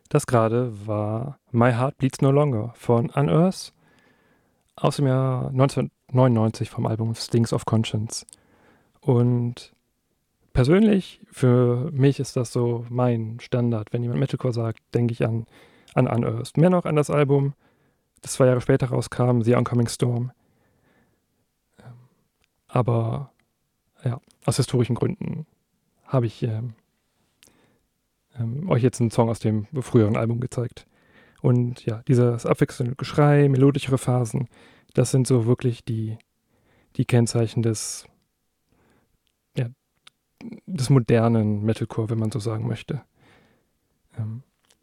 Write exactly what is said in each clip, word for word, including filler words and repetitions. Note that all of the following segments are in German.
Das gerade war My Heart Bleeds No Longer von Unearth aus dem Jahr neunzehnhundertneunundneunzig vom Album Stings of Conscience. Und persönlich, für mich ist das so mein Standard. Wenn jemand Metalcore sagt, denke ich an, an Unearth. Mehr noch an das Album, das zwei Jahre später rauskam, The Oncoming Storm. Aber ja, aus historischen Gründen habe ich ähm, ähm, euch jetzt einen Song aus dem früheren Album gezeigt. Und ja, dieses abwechselnde Geschrei, melodischere Phasen, das sind so wirklich die, die Kennzeichen des, ja, des modernen Metalcore, wenn man so sagen möchte. Ähm,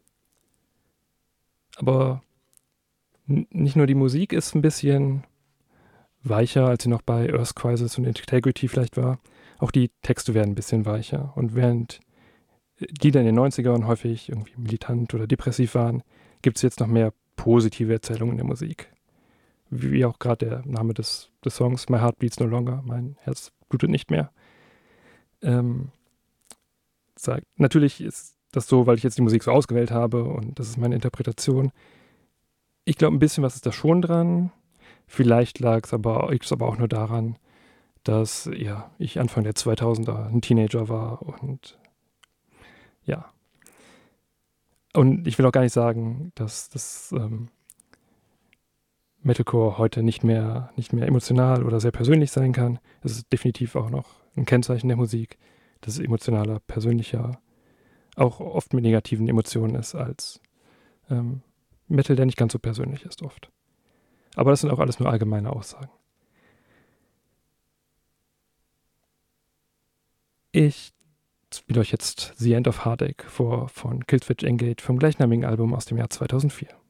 aber n- nicht nur die Musik ist ein bisschen weicher, als sie noch bei Earth Crisis und Integrity vielleicht war. Auch die Texte werden ein bisschen weicher. Und während die dann in den neunzigern häufig irgendwie militant oder depressiv waren, gibt es jetzt noch mehr positive Erzählungen in der Musik. Wie auch gerade der Name des, des Songs, My Heart Beats No Longer, mein Herz blutet nicht mehr, ähm, sagt. Natürlich ist das so, weil ich jetzt die Musik so ausgewählt habe und das ist meine Interpretation. Ich glaube, ein bisschen was ist da schon dran. Vielleicht lag es aber, aber auch nur daran, dass ja, ich Anfang der zweitausender ein Teenager war und ja. Und ich will auch gar nicht sagen, dass das ähm, Metalcore heute nicht mehr, nicht mehr emotional oder sehr persönlich sein kann. Es ist definitiv auch noch ein Kennzeichen der Musik, dass es emotionaler, persönlicher, auch oft mit negativen Emotionen ist als ähm, Metal, der nicht ganz so persönlich ist oft. Aber das sind auch alles nur allgemeine Aussagen. Ich spiele euch jetzt The End of Heartache vor von Killswitch Engage vom gleichnamigen Album aus dem Jahr zweitausendvier.